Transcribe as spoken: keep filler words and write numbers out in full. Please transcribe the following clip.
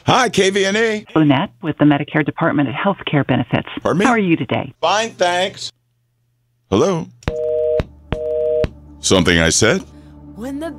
Hi, K V N A. Lynette with the Medicare Department of Healthcare Benefits. Pardon me? How are you today? Fine, thanks. Hello? Something I said? When the